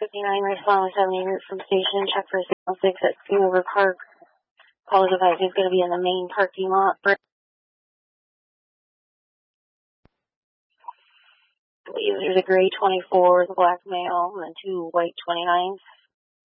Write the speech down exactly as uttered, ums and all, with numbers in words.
fifty-nine, respond with seventy route from station, check for signal six at Schoonover Park. Call device is going to be in the main parking lot. There's a gray twenty-four with a black male and two white twenty-nines.